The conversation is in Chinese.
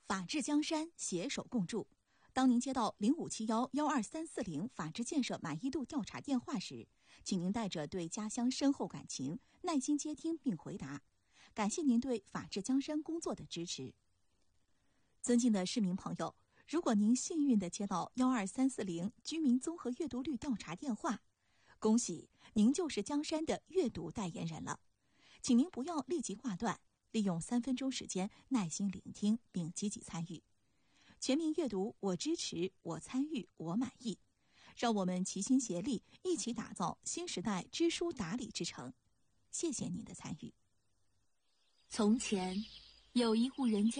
法治江山，携手共筑。当您接到0571-12340法治建设满意度调查电话时，请您带着对家乡深厚感情，耐心接听并回答。感谢您对法治江山工作的支持。尊敬的市民朋友，如果您幸运地接到12340居民综合阅读率调查电话，恭喜您就是江山的阅读代言人了。请您不要立即挂断，利用3分钟时间耐心聆听并积极参与。全民阅读，我支持，我参与，我满意。让我们齐心协力，一起打造新时代知书达理之城。谢谢您的参与。 从前有一户人家。